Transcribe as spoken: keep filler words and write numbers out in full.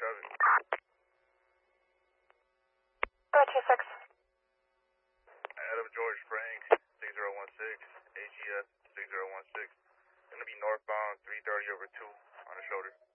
traffic. Go two six. Adam George Frank, six zero one six, A G S six zero one six. Gonna be northbound three thirty over two on the shoulder.